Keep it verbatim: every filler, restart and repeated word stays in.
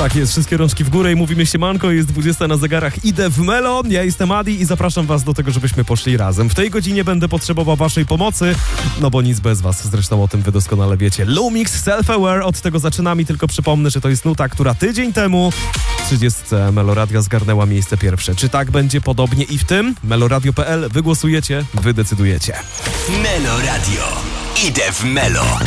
Tak jest, wszystkie rączki w górę i mówimy siemanko, jest dwudziesta na zegarach, idę w Melo, ja jestem Adi i zapraszam was do tego, żebyśmy poszli razem. W tej godzinie będę potrzebował waszej pomocy, no bo nic bez was, zresztą o tym wy doskonale wiecie. Lumix, Self-Aware, od tego zaczynam i tylko przypomnę, że to jest nuta, która tydzień temu w trzydziestce Meloradia zgarnęła miejsce pierwsze. Czy tak będzie podobnie i w tym? Meloradio kropka pe el, wy głosujecie, wy decydujecie. Meloradio, idę w Melo.